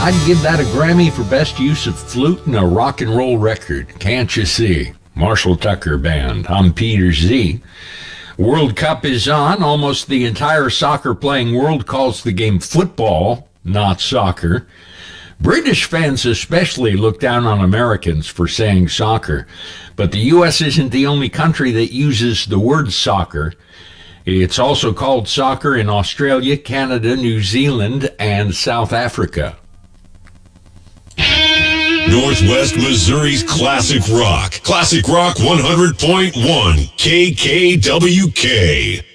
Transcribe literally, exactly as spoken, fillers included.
I'd give that a Grammy for best use of flute in a rock and roll record. Can't you see? Marshall Tucker Band. I'm Peter Z. World Cup is on. Almost the entire soccer-playing world calls the game football, not soccer. British fans especially look down on Americans for saying soccer. But the U S isn't the only country that uses the word soccer. It's also called soccer in Australia, Canada, New Zealand, and South Africa. Northwest Missouri's Classic Rock. Classic Rock one hundred point one K K W K.